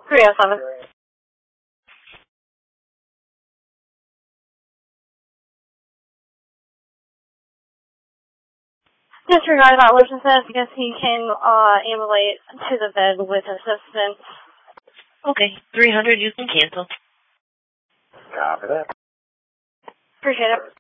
307. Disregard that Lucian says because he came ambulate to the bed with assistance. Okay, 300, you can cancel. Copy that. Appreciate it.